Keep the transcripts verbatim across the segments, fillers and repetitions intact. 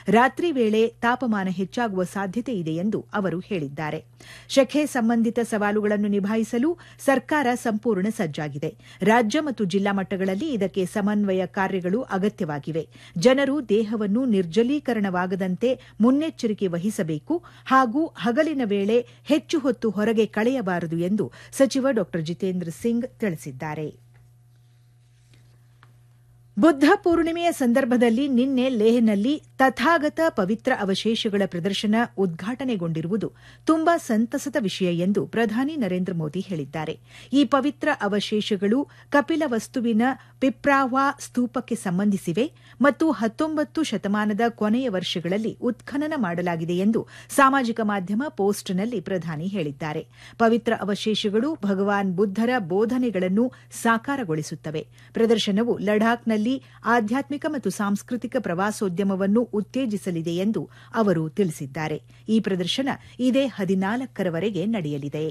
ರಾತ್ರಿ ವೇಳೆ ತಾಪಮಾನ ಹೆಚ್ಚಾಗುವ ಸಾಧ್ಯತೆ ಇದೆ ಎಂದು ಅವರು ಹೇಳಿದ್ದಾರೆ. ಶೆಖೆ ಸಂಬಂಧಿತ ಸವಾಲುಗಳನ್ನು ನಿಭಾಯಿಸಲು ಸರ್ಕಾರ ಸಂಪೂರ್ಣ ಸಜ್ಜಾಗಿದೆ. ರಾಜ್ಯ ಮತ್ತು ಜಿಲ್ಲಾ ಮಟ್ಟಗಳಲ್ಲಿ ಇದಕ್ಕೆ ಸಮನ್ವಯ ಕಾರ್ಯಗಳು ಅಗತ್ಯವಾಗಿವೆ. ಜನರು ದೇಹವನ್ನು ನಿರ್ಜಲೀಕರಣವಾಗದಂತೆ ಮುನ್ನೆಚ್ಚರಿಕೆ ವಹಿಸಬೇಕು ಹಾಗೂ ಹಗಲಿನ ವೇಳೆ ಹೆಚ್ಚು ಹೊತ್ತು ಹೊರಗೆ ಕಳೆಯಬಾರದು ಎಂದು ಸಚಿವ ಡಾ ಜಿತೇಂದ್ರ ಸಿಂಗ್ ತಿಳಿಸಿದ್ದಾರೆ. ಬುದ್ಧ ಪೂರ್ಣಿಮೆಯ ಸಂದರ್ಭದಲ್ಲಿ ನಿನ್ನೆ ಲೇಹ್ನಲ್ಲಿ ತಥಾಗತ ಪವಿತ್ರ ಅವಶೇಷಗಳ ಪ್ರದರ್ಶನ ಉದ್ಘಾಟನೆಗೊಂಡಿರುವುದು ತುಂಬಾ ಸಂತಸದ ವಿಷಯ ಎಂದು ಪ್ರಧಾನಿ ನರೇಂದ್ರ ಮೋದಿ ಹೇಳಿದ್ದಾರೆ. ಈ ಪವಿತ್ರ ಅವಶೇಷಗಳು ಕಪಿಲವಸ್ತುವಿನ ಪಿಪ್ರಾವಾ ಸ್ತೂಪಕ್ಕೆ ಸಂಬಂಧಿಸಿವೆ ಮತ್ತು ಹತ್ತೊಂಬತ್ತು ಶತಮಾನದ ಕೊನೆಯ ವರ್ಷಗಳಲ್ಲಿ ಉತ್ಖನನ ಮಾಡಲಾಗಿದೆ ಎಂದು ಸಾಮಾಜಿಕ ಮಾಧ್ಯಮ ಪೋಸ್ಟ್ನಲ್ಲಿ ಪ್ರಧಾನಿ ಹೇಳಿದ್ದಾರೆ. ಪವಿತ್ರ ಅವಶೇಷಗಳು ಭಗವಾನ್ ಬುದ್ದರ ಬೋಧನೆಗಳನ್ನು ಸಾಕಾರಗೊಳಿಸುತ್ತವೆ. ಪ್ರದರ್ಶನವು ಲಡಾಖ್ನಲ್ಲಿ ಆಧ್ಯಾತ್ಮಿಕ ಮತ್ತು ಸಾಂಸ್ಕೃತಿಕ ಪ್ರವಾಸೋದ್ಯಮವನ್ನು ಉತ್ತೇಜಿಸಲಿದೆ ಎಂದು ಅವರು ತಿಳಿಸಿದ್ದಾರೆ. ಈ ಪ್ರದರ್ಶನ ಇದೇ ಹದಿನಾಲ್ಕರವರೆಗೆ ನಡೆಯಲಿದೆ.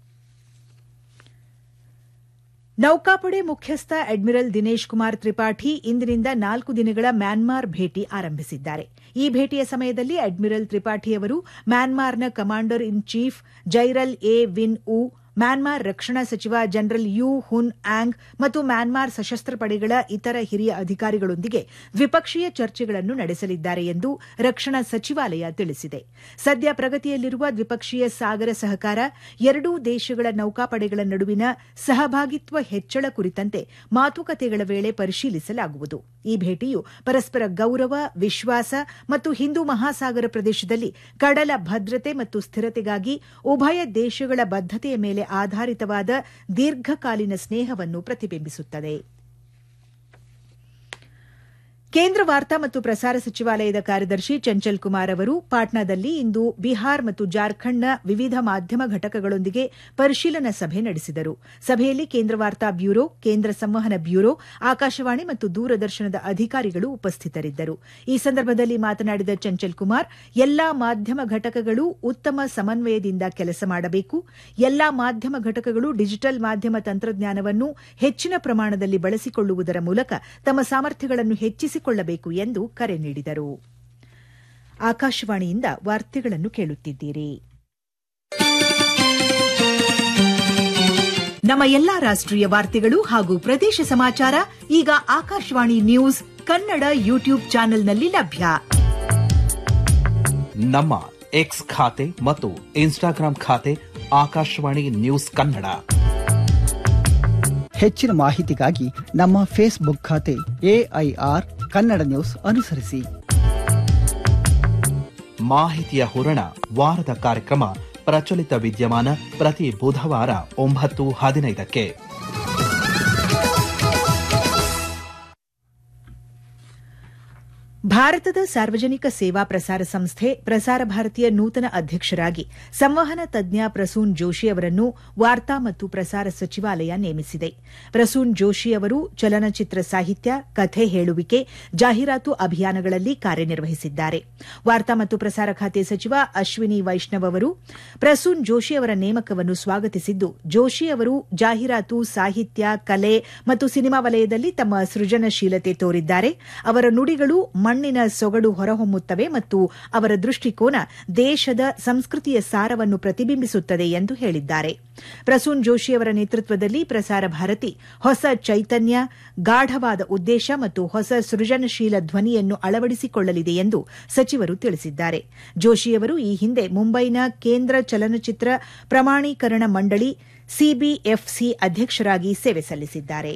ನೌಕಾಪಡೆ ಮುಖ್ಯಸ್ಥ ಅಡ್ಮಿರಲ್ ದಿನೇಶ್ ಕುಮಾರ್ ತ್ರಿಪಾಠಿ ಇಂದಿನಿಂದ ನಾಲ್ಕು ದಿನಗಳ ಮ್ಯಾನ್ಮಾರ್ ಭೇಟಿ ಆರಂಭಿಸಿದ್ದಾರೆ. ಈ ಭೇಟಿಯ ಸಮಯದಲ್ಲಿ ಅಡ್ಮಿರಲ್ ತ್ರಿಪಾಠಿ ಅವರು ಮ್ಯಾನ್ಮಾರ್ನ commander in chief ಜೈರಲ್ A win uh, Myanmar ರಕ್ಷಣಾ ಸಚಿವ ಜನರಲ್ ಯು ಹುನ್ ಆಂಗ್ ಮತ್ತು ಮ್ಯಾನ್ಮಾರ್ ಸಶಸ್ತ್ರ ಪಡೆಗಳ ಇತರ ಹಿರಿಯ ಅಧಿಕಾರಿಗಳೊಂದಿಗೆ ದ್ವಿಪಕ್ಷೀಯ ಚರ್ಚೆಗಳನ್ನು ನಡೆಸಲಿದ್ದಾರೆ ಎಂದು ರಕ್ಷಣಾ ಸಚಿವಾಲಯ ತಿಳಿಸಿದೆ. ಸದ್ಯ ಪ್ರಗತಿಯಲ್ಲಿರುವ ದ್ವಿಪಕ್ಷೀಯ ಸಾಗರ ಸಹಕಾರ, ಎರಡೂ ದೇಶಗಳ ನೌಕಾಪಡೆಗಳ ನಡುವಿನ ಸಹಭಾಗಿತ್ವ ಹೆಚ್ಚಳ ಕುರಿತಂತೆ ಮಾತುಕತೆಗಳ ವೇಳೆ ಪರಿಶೀಲಿಸಲಾಗುವುದು. ಈ ಭೇಟಿಯು ಪರಸ್ಪರ ಗೌರವ, ವಿಶ್ವಾಸ ಮತ್ತು ಹಿಂದೂ ಮಹಾಸಾಗರ ಪ್ರದೇಶದಲ್ಲಿ ಕಡಲ ಭದ್ರತೆ ಮತ್ತು ಸ್ಥಿರತೆಗಾಗಿ ಉಭಯ ದೇಶಗಳ ಬದ್ಧತೆಯ ಮೇಲೆ ಆಧಾರಿತವಾದ ದೀರ್ಘಕಾಲೀನ ಸ್ನೇಹವನ್ನು ಪ್ರತಿಬಿಂಬಿಸುತ್ತದೆ. ಕೇಂದ್ರ ವಾರ್ತಾ ಮತ್ತು ಪ್ರಸಾರ ಸಚಿವಾಲಯದ ಕಾರ್ಯದರ್ಶಿ ಚಂಚಲ್ ಕುಮಾರ್ ಅವರು ಪಾಟ್ನಾದಲ್ಲಿ ಇಂದು ಬಿಹಾರ್ ಮತ್ತು ಜಾರ್ಖಂಡ್ನ ವಿವಿಧ ಮಾಧ್ಯಮ ಘಟಕಗಳೊಂದಿಗೆ ಪರಿಶೀಲನಾ ಸಭೆ ನಡೆಸಿದರು. ಸಭೆಯಲ್ಲಿ ಕೇಂದ್ರ ವಾರ್ತಾ ಬ್ಯೂರೋ, ಕೇಂದ್ರ ಸಂವಹನ ಬ್ಯೂರೋ, ಆಕಾಶವಾಣಿ ಮತ್ತು ದೂರದರ್ಶನದ ಅಧಿಕಾರಿಗಳು ಉಪಸ್ಥಿತರಿದ್ದರು. ಈ ಸಂದರ್ಭದಲ್ಲಿ ಮಾತನಾಡಿದ ಚಂಚಲ್ ಕುಮಾರ್, ಎಲ್ಲಾ ಮಾಧ್ಯಮ ಘಟಕಗಳು ಉತ್ತಮ ಸಮನ್ವಯದಿಂದ ಕೆಲಸ ಮಾಡಬೇಕು. ಎಲ್ಲಾ ಮಾಧ್ಯಮ ಘಟಕಗಳು ಡಿಜಿಟಲ್ ಮಾಧ್ಯಮ ತಂತ್ರಜ್ಞಾನವನ್ನು ಹೆಚ್ಚಿನ ಪ್ರಮಾಣದಲ್ಲಿ ಬಳಸಿಕೊಳ್ಳುವುದರ ಮೂಲಕ ತಮ್ಮ ಸಾಮರ್ಥ್ಯಗಳನ್ನು ಹೆಚ್ಚಿಸಿ ಕೊಳ್ಳಬೇಕು ಎಂದು ಕರೆ ನೀಡಿದರು. ಆಕಾಶವಾಣಿಯಿಂದ ವಾರ್ತೆಗಳನ್ನು ಕೇಳುತ್ತಿದ್ದೀರಿ. ನಮ್ಮ ಎಲ್ಲಾ ರಾಷ್ಟ್ರೀಯ ವಾರ್ತೆಗಳು ಹಾಗೂ ಪ್ರದೇಶ ಸಮಾಚಾರ ಈಗ ಆಕಾಶವಾಣಿ ನ್ಯೂಸ್ ಕನ್ನಡ ಯೂಟ್ಯೂಬ್ ಚಾನೆಲ್ನಲ್ಲಿ ಲಭ್ಯ. ನಮ್ಮ ಎಕ್ಸ್ ಖಾತೆ ಮತ್ತು ಇನ್ಸ್ಟಾಗ್ರಾಂ ಖಾತೆ ಆಕಾಶವಾಣಿ ನ್ಯೂಸ್ ಕನ್ನಡ. ಹೆಚ್ಚಿನ ಮಾಹಿತಿಗಾಗಿ ನಮ್ಮ ಫೇಸ್ಬುಕ್ ಖಾತೆ ಎಐಆರ್ ಕನ್ನಡ ನ್ಯೂಸ್ ಅನುಸರಿಸಿ. ಮಾಹಿತಿಯ ಹೂರಣ ವಾರದ ಕಾರ್ಯಕ್ರಮ ಪ್ರಚಲಿತ ವಿದ್ಯಮಾನ ಪ್ರತಿ ಬುಧವಾರ ಒಂಬತ್ತು ಹದಿನೈದಕ್ಕೆ. ಭಾರತದ ಸಾರ್ವಜನಿಕ ಸೇವಾ ಪ್ರಸಾರ ಸಂಸ್ಥೆ ಪ್ರಸಾರ ಭಾರತಿಯ ನೂತನ ಅಧ್ಯಕ್ಷರಾಗಿ ಸಂವಹನ ತಜ್ಞ ಪ್ರಸೂನ್ ಜೋಶಿ ಅವರನ್ನು ವಾರ್ತಾ ಮತ್ತು ಪ್ರಸಾರ ಸಚಿವಾಲಯ ನೇಮಿಸಿದೆ. ಪ್ರಸೂನ್ ಜೋಶಿ ಅವರು ಚಲನಚಿತ್ರ ಸಾಹಿತ್ಯ, ಕಥೆ ಹೇಳುವಿಕೆ, ಜಾಹೀರಾತು ಅಭಿಯಾನಗಳಲ್ಲಿ ಕಾರ್ಯನಿರ್ವಹಿಸಿದ್ದಾರೆ. ವಾರ್ತಾ ಮತ್ತು ಪ್ರಸಾರ ಖಾತೆ ಸಚಿವ ಅಶ್ವಿನಿ ವೈಷ್ಣವ್ ಅವರು ಪ್ರಸೂನ್ ಜೋಶಿ ಅವರ ನೇಮಕವನ್ನು ಸ್ವಾಗತಿಸಿದ್ದು, ಜೋಶಿ ಅವರು ಜಾಹೀರಾತು, ಸಾಹಿತ್ಯ, ಕಲೆ ಮತ್ತು ಸಿನಿಮಾ ವಲಯದಲ್ಲಿ ತಮ್ಮ ಸೃಜನಶೀಲತೆ ತೋರಿದ್ದಾರೆ. ಅವರ ನುಡಿಗಳು ಮಣ್ಣಿನ ಸೊಗಡು ಹೊರಹೊಮ್ಮುತ್ತವೆ ಮತ್ತು ಅವರ ದೃಷ್ಟಿಕೋನ ದೇಶದ ಸಂಸ್ಕೃತಿಯ ಸಾರವನ್ನು ಪ್ರತಿಬಿಂಬಿಸುತ್ತದೆ ಎಂದು ಹೇಳಿದ್ದಾರೆ. ಪ್ರಸೂನ್ ಜೋಶಿ ಅವರ ನೇತೃತ್ವದಲ್ಲಿ ಪ್ರಸಾರ ಭಾರತಿ ಹೊಸ ಚೈತನ್ಯ, ಗಾಢವಾದ ಉದ್ದೇಶ ಮತ್ತು ಹೊಸ ಸೃಜನಶೀಲ ಧ್ವನಿಯನ್ನು ಅಳವಡಿಸಿಕೊಳ್ಳಲಿದೆ ಎಂದು ಸಚಿವರು ತಿಳಿಸಿದ್ದಾರೆ. ಜೋಶಿ ಅವರು ಈ ಹಿಂದೆ ಮುಂಬೈನ ಕೇಂದ್ರ ಚಲನಚಿತ್ರ ಪ್ರಮಾಣೀಕರಣ ಮಂಡಳಿ ಸಿಬಿಎಫ್ಸಿ ಅಧ್ಯಕ್ಷರಾಗಿ ಸೇವೆ ಸಲ್ಲಿಸಿದ್ದಾರೆ.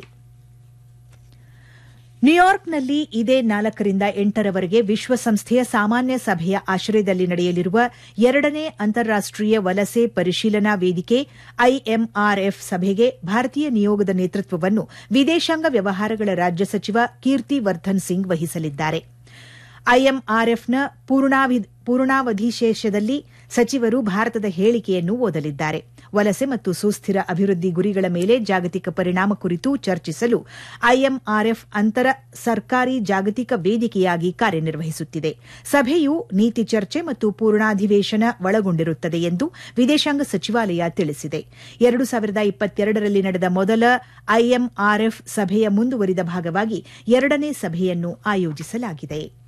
ನ್ಯೂಯಾರ್ಕ್ನಲ್ಲಿ ಇದೇ ನಾಲ್ಕರಿಂದ ಎಂಟರವರೆಗೆ ವಿಶ್ವಸಂಸ್ಥೆಯ ಸಾಮಾನ್ಯ ಸಭೆಯ ಆಶ್ರಯದಲ್ಲಿ ನಡೆಯಲಿರುವ ಎರಡನೇ ಅಂತಾರಾಷ್ಟೀಯ ವಲಸೆ ಪರಿಶೀಲನಾ ವೇದಿಕೆ ಐಎಂಆರ್ಎಫ್ ಸಭೆಗೆ ಭಾರತೀಯ ನಿಯೋಗದ ನೇತೃತ್ವವನ್ನು ವಿದೇಶಾಂಗ ವ್ಯವಹಾರಗಳ ರಾಜ್ಯ ಸಚಿವ ಕೀರ್ತಿ ವರ್ಧನ್ ಸಿಂಗ್ ವಹಿಸಲಿದ್ದಾರೆ. ಐಎಂಆರ್ಎಫ್ನ ಪೂರ್ಣಾವಧಿಶೇಷದಲ್ಲಿ ಸಚಿವರು ಭಾರತದ ಹೇಳಿಕೆಯನ್ನು ಓದಲಿದ್ದಾರೆ. ವಲಸೆ ಮತ್ತು ಸುಸ್ಥಿರ ಅಭಿವೃದ್ಧಿ ಗುರಿಗಳ ಮೇಲೆ ಜಾಗತಿಕ ಪರಿಣಾಮ ಕುರಿತು ಚರ್ಚಿಸಲು ಐಎಂಆರ್ಎಫ್ ಅಂತರ ಸರ್ಕಾರಿ ಜಾಗತಿಕ ವೇದಿಕೆಯಾಗಿ ಕಾರ್ಯನಿರ್ವಹಿಸುತ್ತಿದೆ. ಸಭೆಯು ನೀತಿ ಚರ್ಚೆ ಮತ್ತು ಪೂರ್ಣಾಧಿವೇಶನ ಒಳಗೊಂಡಿರುತ್ತದೆ ಎಂದು ವಿದೇಶಾಂಗ ಸಚಿವಾಲಯ ತಿಳಿಸಿದೆ. ಎರಡು ಸಾವಿರದ ಇಪ್ಪತ್ತೆರಡರಲ್ಲಿ ನಡೆದ ಮೊದಲ ಐಎಂಆರ್ಎಫ್ ಸಭೆಯ ಮುಂದುವರಿದ ಭಾಗವಾಗಿ ಎರಡನೇ ಸಭೆಯನ್ನು ಆಯೋಜಿಸಲಾಗಿದೆ.